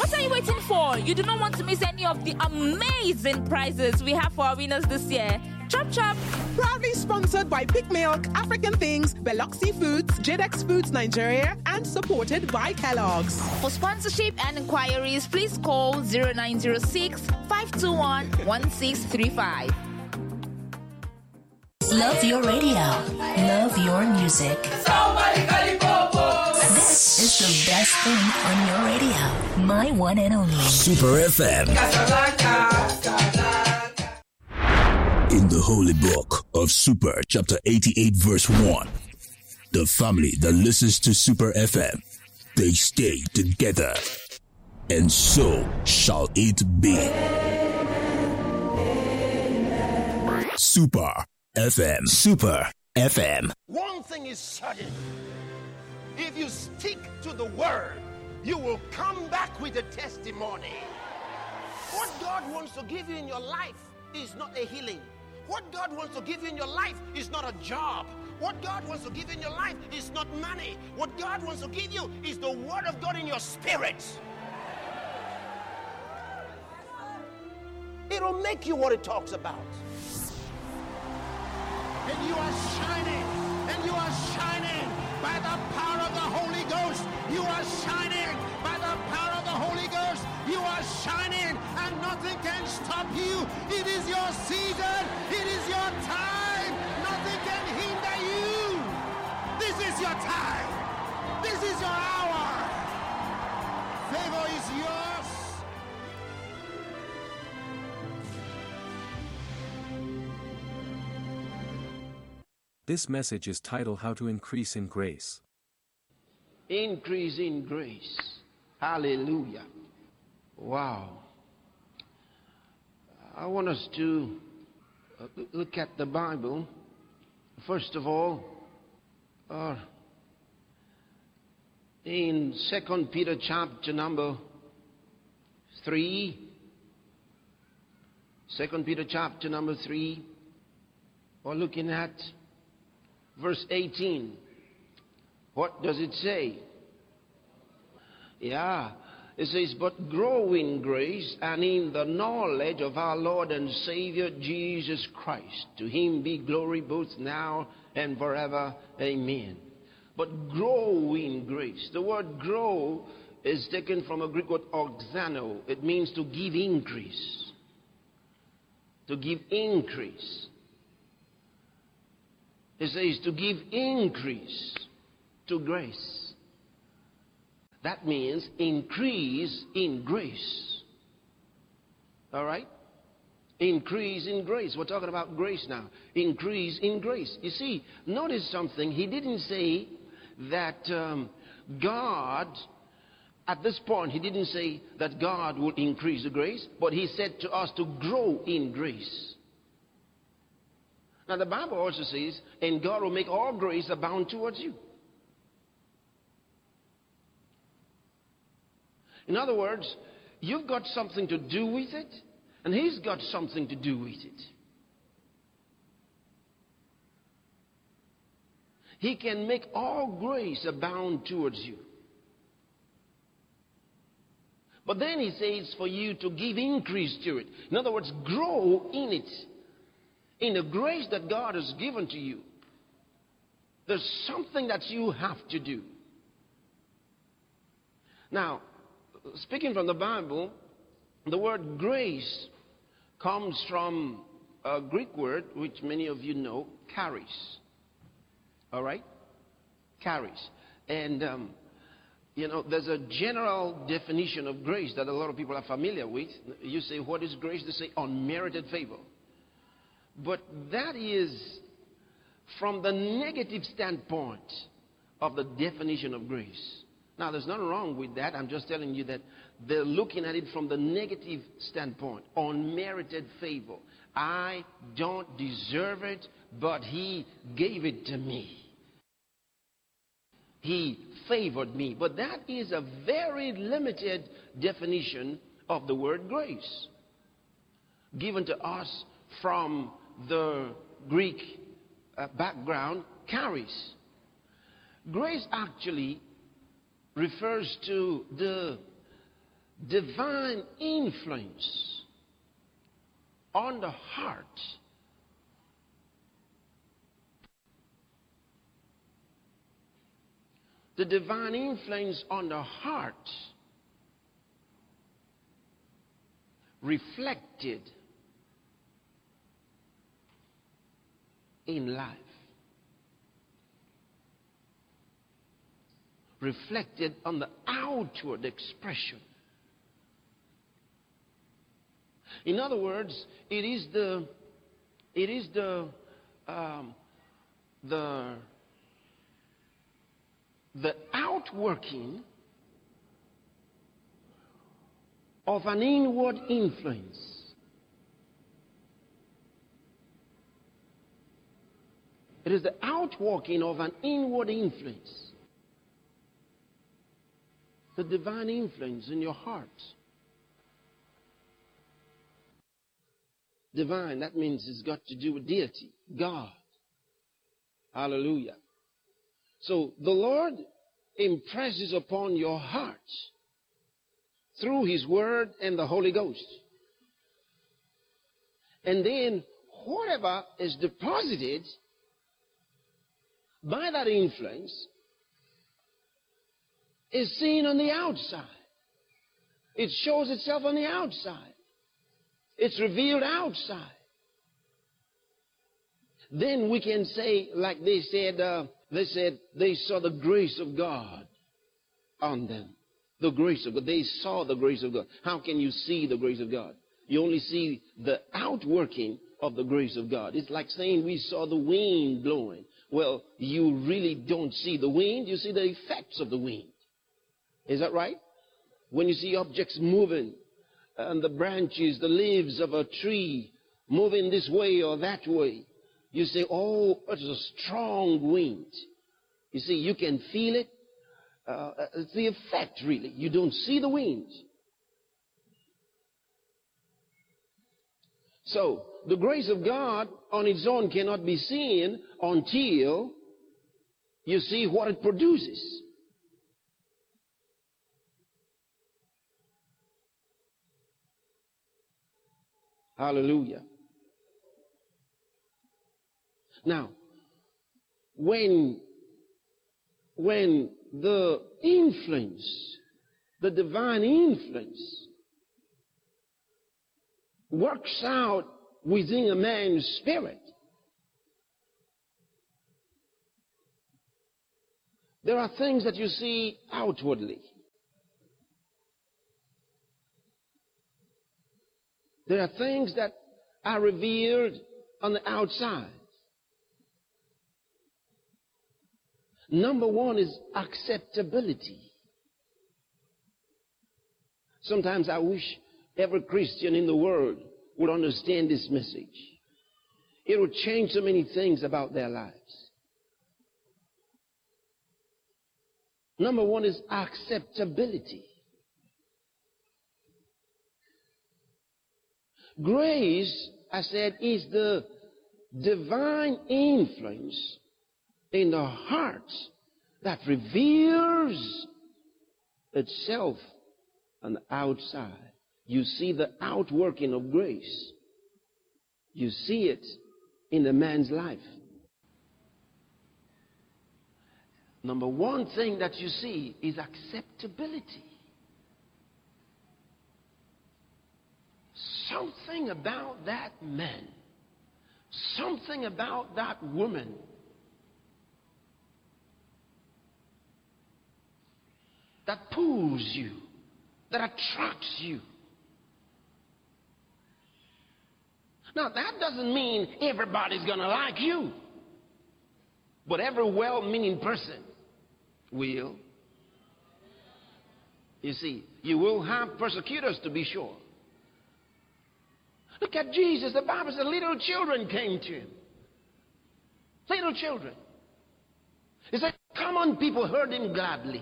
What are you waiting for? You do not want to miss any of the amazing prizes we have for our winners this year. Chop Chop. Proudly sponsored by Pick Milk, African Things, Veloxi Foods, JDX Foods Nigeria, and supported by Kellogg's. For sponsorship and inquiries, please call 0906 521 1635. Love your radio. Love your music. This is the best thing on your radio. My one and only. Super FM. In the holy book of Super, chapter 88, verse 1, the family that listens to Super FM, they stay together, and so shall it be. Super FM. Super FM. One thing is certain. If you stick to the word, you will come back with a testimony. What God wants to give you in your life is not a healing. What God wants to give you in your life is not a job. What God wants to give you in your life is not money. What God wants to give you is the word of God in your spirit. It'll make you what it talks about. And you are shining, and you are shining by the power of the Holy Ghost. You are shining by the power of the Holy Ghost. You are shining, and nothing can stop you. It is your season. It is your time. Nothing can hinder you. This is your time. This is your hour. Favor is yours. This message is titled How to Increase in Grace. Increase in grace. Hallelujah. Wow. I want us to look at the Bible. First of all, in 2 Peter chapter number 3. 2 Peter chapter number 3. We're looking at verse 18. What does it say? Yeah, it says, but grow in grace and in the knowledge of our Lord and Savior Jesus Christ. To him be glory both now and forever. Amen. But grow in grace. The word grow is taken from a Greek word oxano. It means to give increase. To give increase. It says to give increase to grace. That means increase in grace. All right? Increase in grace. We're talking about grace now. Increase in grace. You see, notice something. He didn't say that God, at this point, he didn't say that God would increase the grace, but he said to us to grow in grace. Now, the Bible also says, and God will make all grace abound towards you. In other words, you've got something to do with it, and he's got something to do with it. He can make all grace abound towards you. But then he says for you to give increase to it. In other words, grow in it. In the grace that God has given to you, there's something that you have to do. Now, speaking from the Bible, the word grace comes from a Greek word, which many of you know, charis. All right? Charis. And, there's a general definition of grace that a lot of people are familiar with. You say, what is grace? They say, unmerited favor. But that is from the negative standpoint of the definition of grace. Now, there's nothing wrong with that. I'm just telling you that they're looking at it from the negative standpoint. Unmerited favor. I don't deserve it, but he gave it to me. He favored me. But that is a very limited definition of the word grace, given to us from the Greek background, charis. Grace actually refers to divine influence on the heart the divine influence on the heart reflected in life, reflected on the outward expression. In other words, it is the outworking of an inward influence. It is the outworking of an inward influence. The divine influence in your heart. Divine, that means it's got to do with deity, God. Hallelujah. So the Lord impresses upon your heart through His Word and the Holy Ghost. And then whatever is deposited by that influence is seen on the outside. It shows itself on the outside. It's revealed outside. Then we can say, like they said they saw the grace of God on them. The grace of God. They saw the grace of God. How can you see the grace of God? You only see the outworking of the grace of God. It's like saying we saw the wind blowing. Well, you really don't see the wind. You see the effects of the wind. Is that right? When you see objects moving, and the branches, the leaves of a tree moving this way or that way, you say, oh, it's a strong wind. You see, you can feel it. It's the effect, really. You don't see the wind. So, the grace of God on its own cannot be seen until you see what it produces. Hallelujah. Now, when the influence, the divine influence, works out within a man's spirit, there are things that you see outwardly. There are things that are revealed on the outside. Number one is acceptability. Sometimes I wish every Christian in the world would understand this message. It would change so many things about their lives. Number one is acceptability. Grace, I said, is the divine influence in the heart that reveals itself on the outside. You see the outworking of grace. You see it in the man's life. Number one thing that you see is acceptability. Something about that man, something about that woman that pulls you, that attracts you. Now, that doesn't mean everybody's going to like you. But every well-meaning person will. You see, you will have persecutors, to be sure. Look at Jesus. The Bible says little children came to him. Little children. He said, common people heard him gladly.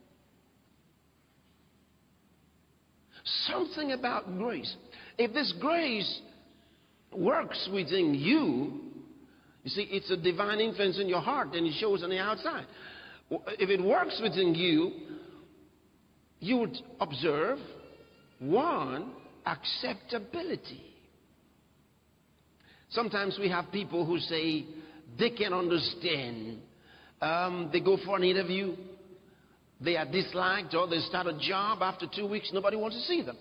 Something about grace. If this grace works within you, you see, it's a divine influence in your heart and it shows on the outside. If it works within you, you would observe One, acceptability. Sometimes we have people who say they can understand. They go for an interview. They are disliked, or they start a job. After 2 weeks, nobody wants to see them.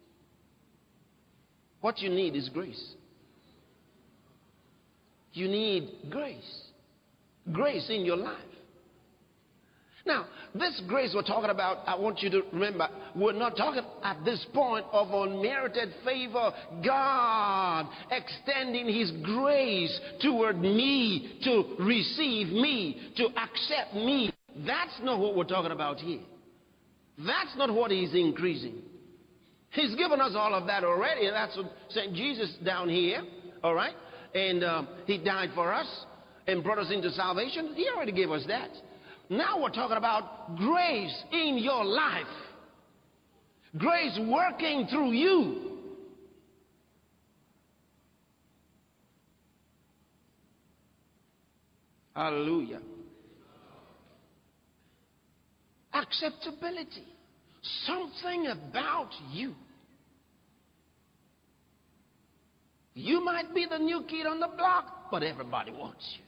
What you need is grace. You need grace. Grace in your life. Now, this grace we're talking about, I want you to remember, we're not talking at this point of unmerited favor. God extending His grace toward me, to receive me, to accept me. That's not what we're talking about here. That's not what He's increasing. He's given us all of that already. That's what St. Jesus down here, all right? And He died for us and brought us into salvation. He already gave us that. Now we're talking about grace in your life. Grace working through you. Hallelujah. Acceptability. Something about you. You might be the new kid on the block, but everybody wants you.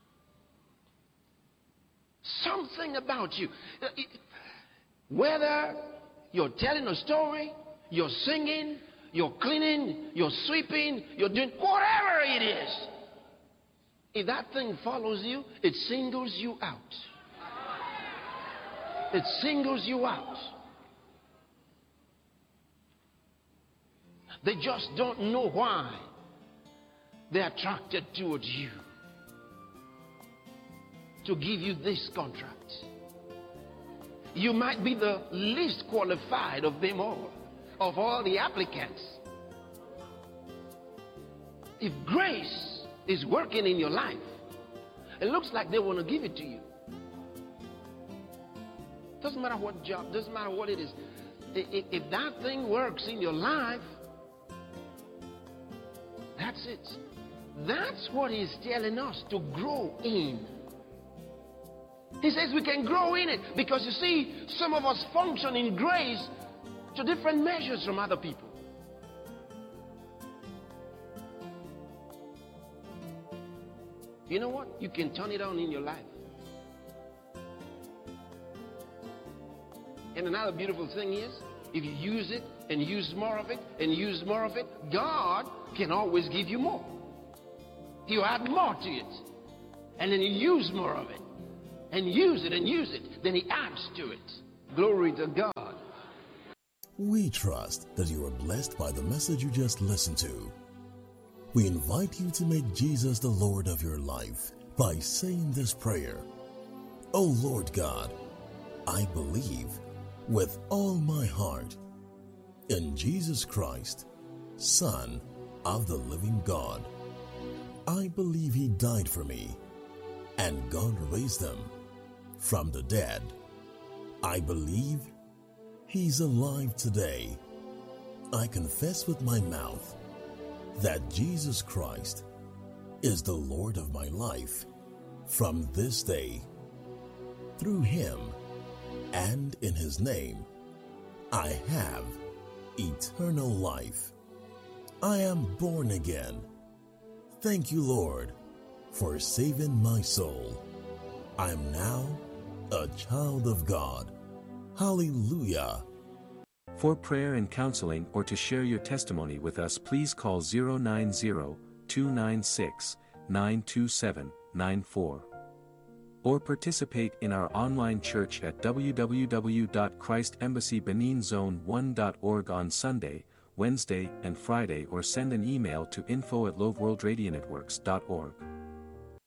Something about you. Whether you're telling a story, you're singing, you're cleaning, you're sweeping, you're doing whatever it is. If that thing follows you, it singles you out. It singles you out. They just don't know why they're attracted towards you. To give you this contract. You might be the least qualified of them all, of all the applicants. If grace is working in your life, it looks like they want to give it to you. Doesn't matter what job, doesn't matter what it is. If that thing works in your life, that's it. That's what He's telling us to grow in. He says we can grow in it because you see, some of us function in grace to different measures from other people. You know what? You can turn it on in your life. And another beautiful thing is, if you use it and use more of it and use more of it, God can always give you more. He'll add more to it. And then you use more of it. And use it, then He adds to it. Glory to God. We trust that you are blessed by the message you just listened to. We invite you to make Jesus the Lord of your life by saying this prayer. Oh Lord God, I believe with all my heart in Jesus Christ, Son of the living God. I believe He died for me and God raised Him from the dead. I believe He's alive today. I confess with my mouth that Jesus Christ is the Lord of my life from this day. Through Him and in His name, I have eternal life. I am born again. Thank you, Lord, for saving my soul. I am now a child of God. Hallelujah. For prayer and counseling or to share your testimony with us, please call 090-296-92794. Or participate in our online church at www.christembassybeninzone1.org on Sunday, Wednesday, and Friday, or send an email to info@loveworldradionetworks.org.